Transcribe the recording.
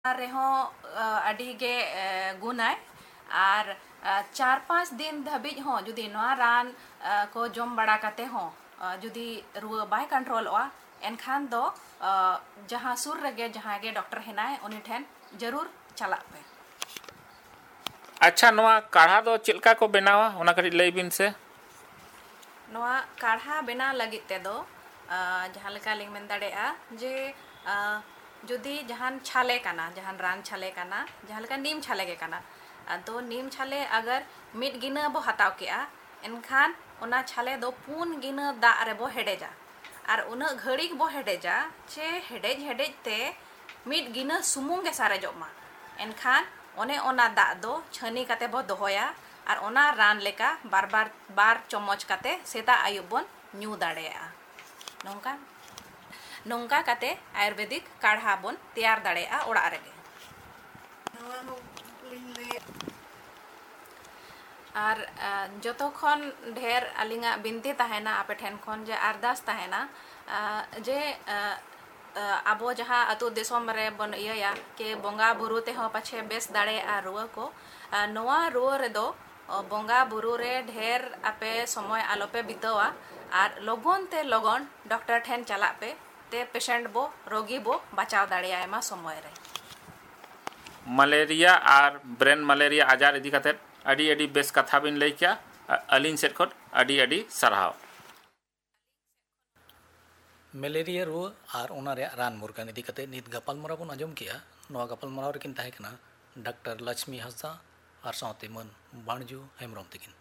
ᱨᱮᱦᱚᱸ ᱟᱹᱰᱤ ᱜᱮ ᱜᱩᱱᱟᱭ ᱟᱨ 4-5 ᱫᱤन ᱫᱷᱟᱹᱵᱤᱡ ᱦᱚᱸ ᱡᱩᱫᱤ ᱱᱚᱣᱟ ᱨᱟᱱ ᱠᱚ ᱡᱚᱢ ᱵᱟᱲᱟ ᱠᱟᱛᱮ ᱦᱚᱸ ᱡᱩᱫᱤ ᱨᱩᱣᱟᱹ ᱵᱟᱭ ᱠᱚᱱᱴᱨᱳᱞᱚᱜᱼᱟ ᱮᱱᱠᱷᱟन ᱫᱚ ᱡᱟᱦᱟᱸ ᱥᱩᱨ ᱨᱮᱜᱮ ᱡᱟᱦᱟᱸ ᱜᱮ ᱰॉक्टर हेनाय उनी ठेन जरूर चलाग पे। अच्छा नवा काढ़ा दो चिलका को बनावा ओना कटी लई बिन से नवा काढ़ा बना लगित ते दो जहां लेका लिंग मेन दाड़ेआ जे जुदी जहान छाले काना जहान रान छाले काना जहां लेका नीम छाले के काना तो नीम छाले अगर मिड गिना बो हताव केआ एनखान ओना छाले दो पून गिना दा रे बो हेडेजा और उना घड़ी बो हेडेजा चे हेडेज ते मिड गिना सुमुंग के सारे जोमा एनखान ओने ओना दा दो छनी काते बो दोहोया और ओना रान लेका बार चम्मच काते सेता आयुबन न्यू दाड़ेया नोंका नोंका काते आयुर्वेदिक काढ़ा बन तैयार दाड़ेया ओड़ा रेगे। और जतो खन ढेर अलिंगा बिनती तहेना आपे ठेन खन जे अरदास तहेना जे आबो जहाँ अतु दिसोम रे बन इया के बोंगा बुरु ते हो पाछे बेस दाड़ेया रुआ को नोआ रुआ रे दो बोंगा बुरु रे ढेर आपे समय आलोपे बितवा और लगन ते लगन डॉक्टर ठेन चला पे ते पेशेंट बो रोगी बो बचाव दाड़ेया एमा समय रे। मलेरिया और ब्रेन मलेरिया आजार इदी काते अडी अडी बेस कथा बिन लई क्या अलिन सेट खट अडी अडी सरहाव। मलेरिया रुआ और ओना रे रान मुरगान इदी काते नित गपालमाराव बन आजम किया नोआ गपालमाराव रेकिन ताहे कना डॉक्टर लक्ष्मी हांसदा और साथे मन बाणजू हेमब्रम तकिन।